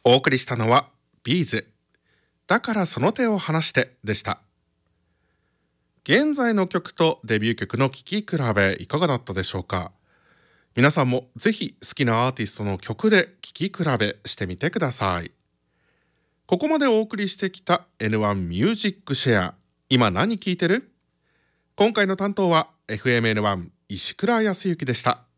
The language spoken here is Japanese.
お送りしたのはビーズ。だからその手を離してでした。現在の曲とデビュー曲の聴き比べいかがだったでしょうか。皆さんもぜひ好きなアーティストの曲で聴き比べしてみてください。ここまでお送りしてきた N1 ミュージックシェア。今何聴いてる？今回の担当は FMN1 石倉康之でした。